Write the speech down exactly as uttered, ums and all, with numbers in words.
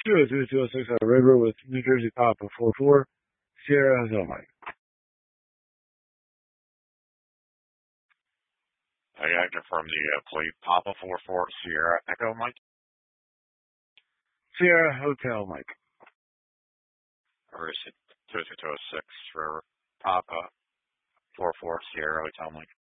two oh two, two oh six on River with New Jersey Papa four four, Sierra Hotel Mike. I got to confirm the uh, plate. Papa four four, Sierra Echo Mike. Sierra Hotel Mike. Or is it two oh two, two oh six for Papa four four, Sierra Hotel Mike?